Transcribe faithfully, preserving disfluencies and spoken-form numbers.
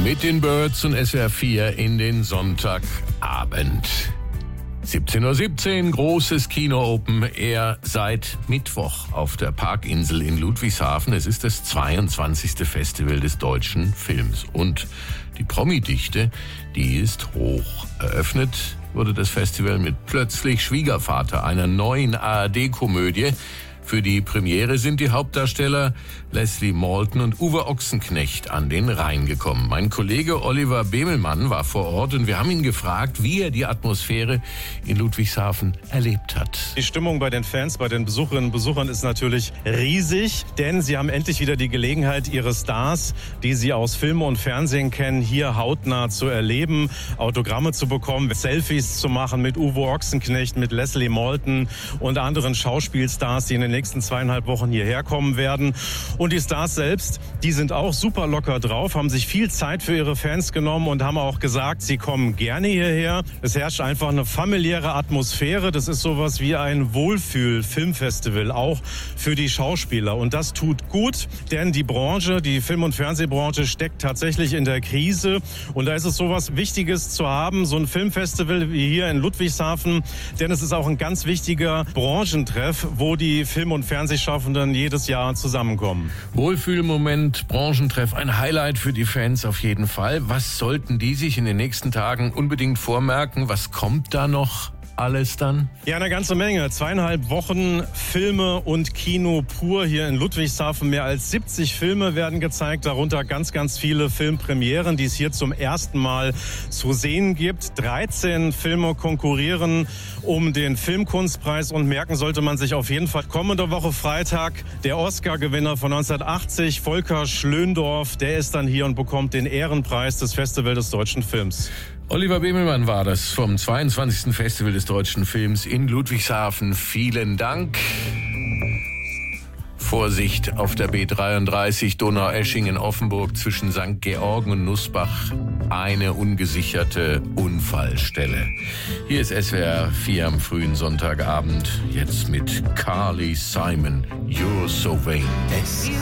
Mit den Birds und S W R vier in den Sonntagabend. siebzehn Uhr siebzehn, großes Kino-Open Air seit Mittwoch auf der Parkinsel in Ludwigshafen. Es ist das zweiundzwanzigste Festival des deutschen Films. Und die Promi-Dichte, die ist hoch. Eröffnet wurde das Festival mit Plötzlich Schwiegervater, einer neuen A R D-Komödie. Für die Premiere sind die Hauptdarsteller Leslie Maltin und Uwe Ochsenknecht an den Rhein gekommen. Mein Kollege Oliver Bemelmann war vor Ort und wir haben ihn gefragt, wie er die Atmosphäre in Ludwigshafen erlebt hat. Die Stimmung bei den Fans, bei den Besucherinnen und Besuchern ist natürlich riesig, denn sie haben endlich wieder die Gelegenheit, ihre Stars, die sie aus Film und Fernsehen kennen, hier hautnah zu erleben, Autogramme zu bekommen, Selfies zu machen mit Uwe Ochsenknecht, mit Leslie Maltin und anderen Schauspielstars, die in den nächsten zweieinhalb Wochen hierher kommen werden. Und die Stars selbst, die sind auch super locker drauf, haben sich viel Zeit für ihre Fans genommen und haben auch gesagt, sie kommen gerne hierher. Es herrscht einfach eine familiäre Atmosphäre. Das ist sowas wie ein Wohlfühl-Filmfestival, auch für die Schauspieler. Und das tut gut, denn die Branche, die Film- und Fernsehbranche steckt tatsächlich in der Krise. Und da ist es sowas Wichtiges zu haben, so ein Filmfestival wie hier in Ludwigshafen. Denn es ist auch ein ganz wichtiger Branchentreff, wo die Film- und Fernsehschaffenden jedes Jahr zusammenkommen. Wohlfühlmoment, Branchentreff, ein Highlight für die Fans auf jeden Fall. Was sollten die sich in den nächsten Tagen unbedingt vormerken? Was kommt da noch alles dann? Ja, eine ganze Menge. Zweieinhalb Wochen Filme und Kino pur hier in Ludwigshafen. Mehr als siebzig Filme werden gezeigt, darunter ganz, ganz viele Filmpremieren, die es hier zum ersten Mal zu sehen gibt. dreizehn Filme konkurrieren um den Filmkunstpreis und merken sollte man sich auf jeden Fall kommende Woche Freitag der Oscar-Gewinner von neunzehnhundertachtzig, Volker Schlöndorff, der ist dann hier und bekommt den Ehrenpreis des Festivals des deutschen Films. Oliver Bemelmann war das vom zweiundzwanzigsten Festival des deutschen Films in Ludwigshafen. Vielen Dank. Vorsicht auf der B dreiunddreißig Donaueschingen-Offenburg zwischen Sankt Georgen und Nussbach. Eine ungesicherte Unfallstelle. Hier ist S W R vier am frühen Sonntagabend. Jetzt mit Carly Simon. You're so vain.